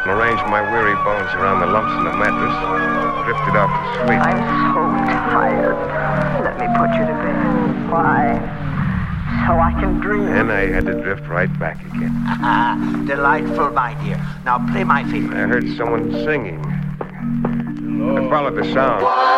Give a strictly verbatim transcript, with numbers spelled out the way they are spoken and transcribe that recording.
Arranged my weary bones around the lumps in the mattress, drifted off to sleep. I'm so tired. Let me put you to bed. Why? So I can dream. Then I had to drift right back again. Delightful, my dear. Now play my favorite. I heard someone singing. I followed the sound.